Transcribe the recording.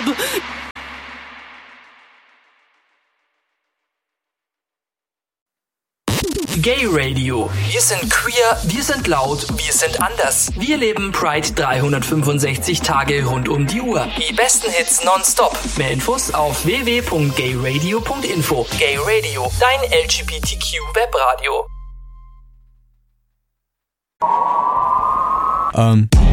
Gay Radio. Wir sind queer, wir sind laut, wir sind anders. Wir leben Pride 365 Tage rund um die Uhr. Die besten Hits nonstop. Mehr Infos auf www.gayradio.info. Gay Radio, dein LGBTQ-Webradio.